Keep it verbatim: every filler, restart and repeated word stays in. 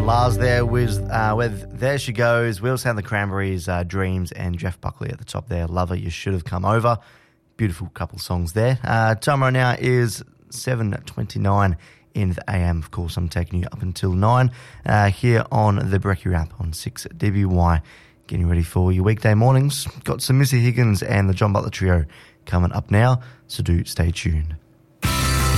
Lars there with, uh, with There She Goes, Will Sound the Cranberries, uh, Dreams, and Jeff Buckley at the top there. Lover, You Should Have Come Over. Beautiful couple songs there. Uh, time right now is seven twenty-nine in the A M. Of course, I'm taking you up until nine uh, here on the Brekkie Wrap on six D B Y. Getting ready for your weekday mornings. Got some Missy Higgins and the John Butler Trio coming up now, so do stay tuned.